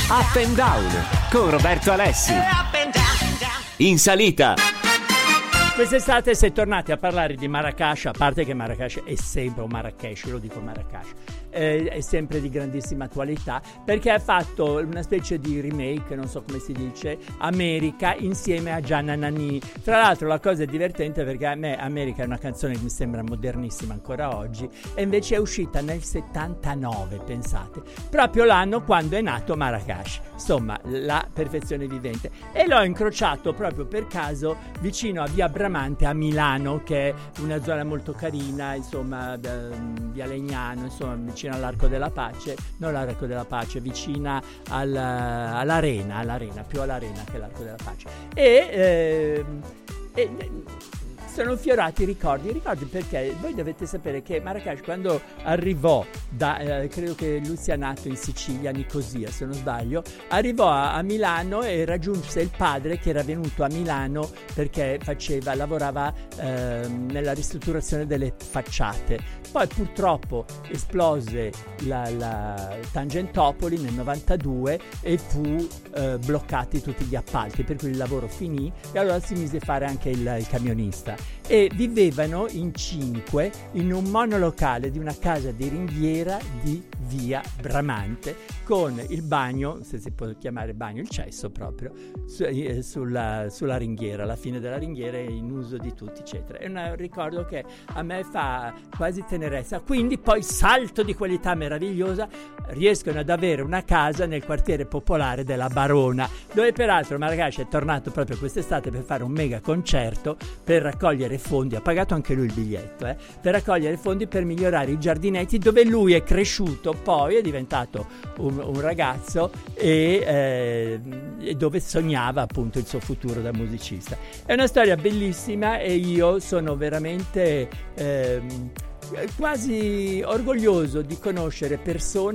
Up and Down con Roberto Alessi. In salita. Quest'estate si è tornati a parlare di Marrakesh, a parte che Marrakesh è sempre, o Marrakesh, lo dico Marrakesh, è sempre di grandissima attualità, perché ha fatto una specie di remake, non so come si dice, America insieme a Gianna Nannini. Tra l'altro la cosa è divertente perché a me America è una canzone che mi sembra modernissima ancora oggi, e invece è uscita nel 79, pensate, proprio l'anno quando è nato Marrakesh, insomma la perfezione vivente, e l'ho incrociato proprio per caso vicino a Via Bramante a Milano, che è una zona molto carina, insomma, via Legnano, insomma vicino all'Arco della Pace, non l'Arco della Pace, vicina all'Arena, più all'Arena che all'Arco della Pace, e sono fiorati i ricordi perché voi dovete sapere che Marrakesh, quando arrivò credo che lui sia nato in Sicilia, Nicosia se non sbaglio, arrivò a Milano e raggiunse il padre che era venuto a Milano perché lavorava nella ristrutturazione delle facciate. Poi purtroppo esplose la Tangentopoli nel 92 e fu bloccati tutti gli appalti, per cui il lavoro finì e allora si mise a fare anche il camionista, e vivevano in 5 in un monolocale di una casa di ringhiera di Via Bramante, con il bagno, se si può chiamare bagno, il cesso proprio sulla ringhiera, alla fine della ringhiera, è in uso di tutti eccetera. È un ricordo che a me fa quasi tenerezza. Quindi poi, salto di qualità meravigliosa, riescono ad avere una casa nel quartiere popolare della Barona, dove peraltro Marrakesh è tornato proprio quest'estate per fare un mega concerto, per raccogliere fondi, ha pagato anche lui il biglietto, per raccogliere fondi per migliorare i giardinetti dove lui è cresciuto, poi è diventato un ragazzo e dove sognava appunto il suo futuro da musicista. È una storia bellissima e io sono veramente quasi orgoglioso di conoscere persone